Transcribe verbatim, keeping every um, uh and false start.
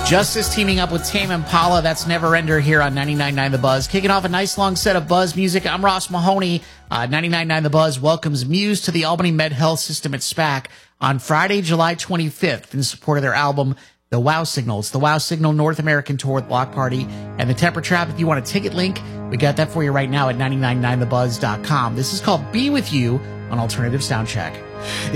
Justice teaming up with Tame Impala. That's Neverender here on ninety-nine point nine The Buzz. Kicking off a nice long set of Buzz music. I'm Ross Mahoney. Uh, ninety-nine point nine The Buzz welcomes Muse to the Albany Med Health System at SPAC on Friday, July twenty-fifth in support of their album, The Wow Signal. It's the Wow Signal North American Tour with Block Party and the Temper Trap. If you want a ticket link, we got that for you right now at ninety-nine point nine the buzz dot com. This is called Be With You on Alternative Soundcheck.